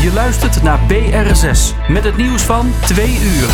Je luistert naar BRSS met het nieuws van 2 uur.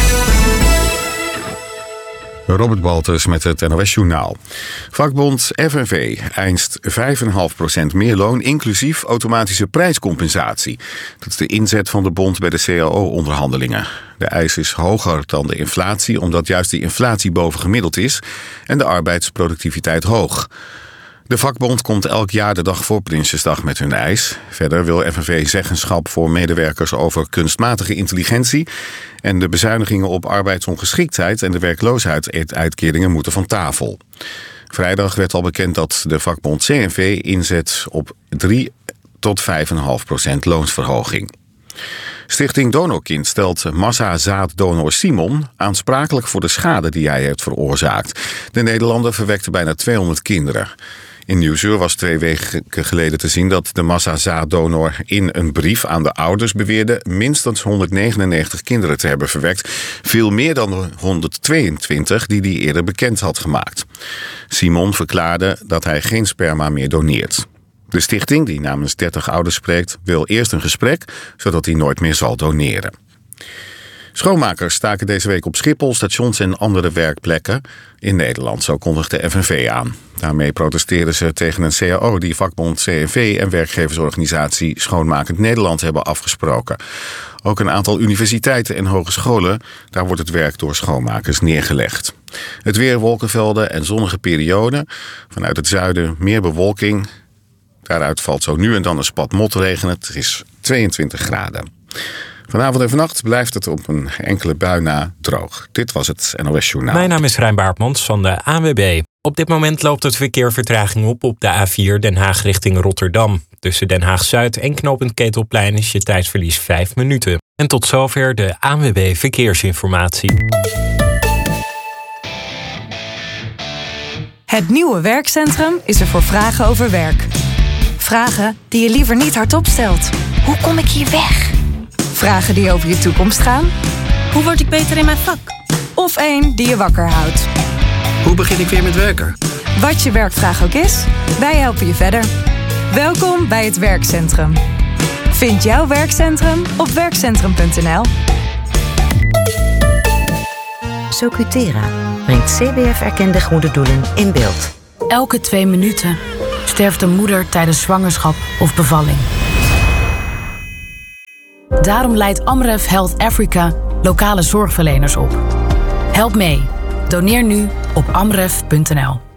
Robert Baltus met het NOS-journaal. Vakbond FNV eist 5,5% meer loon, inclusief automatische prijscompensatie. Dat is de inzet van de bond bij de CAO-onderhandelingen. De eis is hoger dan de inflatie, omdat juist die inflatie bovengemiddeld is en de arbeidsproductiviteit hoog. De vakbond komt elk jaar de dag voor Prinsjesdag met hun eis. Verder wil FNV zeggenschap voor medewerkers over kunstmatige intelligentie. En de bezuinigingen op arbeidsongeschiktheid en de werkloosheidsuitkeringen moeten van tafel. Vrijdag werd al bekend dat de vakbond CNV inzet op 3 tot 5,5% loonsverhoging. Stichting Donorkind stelt massazaaddonor Simon aansprakelijk voor de schade die hij heeft veroorzaakt. De Nederlander verwekte bijna 200 kinderen. In Nieuwsuur was 2 weken geleden te zien dat de massazaaddonor in een brief aan de ouders beweerde minstens 199 kinderen te hebben verwekt. Veel meer dan de 122 die hij eerder bekend had gemaakt. Simon verklaarde dat hij geen sperma meer doneert. De stichting, die namens 30 ouders spreekt, wil eerst een gesprek, zodat hij nooit meer zal doneren. Schoonmakers staken deze week op Schiphol, stations en andere werkplekken in Nederland. Zo kondigde de FNV aan. Daarmee protesteren ze tegen een CAO die vakbond CNV en werkgeversorganisatie Schoonmakend Nederland hebben afgesproken. Ook een aantal universiteiten en hogescholen, daar wordt het werk door schoonmakers neergelegd. Het weer, wolkenvelden en zonnige perioden. Vanuit het zuiden meer bewolking. Daaruit valt zo nu en dan een spat motregen. Het is 22 graden. Vanavond en vannacht blijft het op een enkele bui na droog. Dit was het NOS Journaal. Mijn naam is Rijn Baartmans van de ANWB. Op dit moment loopt het verkeer vertraging op de A4 Den Haag richting Rotterdam. Tussen Den Haag-Zuid en knooppunt Ketelplein is je tijdsverlies 5 minuten. En tot zover de ANWB Verkeersinformatie. Het nieuwe werkcentrum is er voor vragen over werk. Vragen die je liever niet hardop stelt. Hoe kom ik hier weg? Vragen die over je toekomst gaan. Hoe word ik beter in mijn vak? Of één die je wakker houdt. Hoe begin ik weer met werken? Wat je werkvraag ook is, wij helpen je verder. Welkom bij het werkcentrum. Vind jouw werkcentrum op werkcentrum.nl. Socutera brengt CBF-erkende goede doelen in beeld. Elke 2 minuten sterft een moeder tijdens zwangerschap of bevalling. Daarom leidt Amref Health Africa lokale zorgverleners op. Help mee. Doneer nu op amref.nl.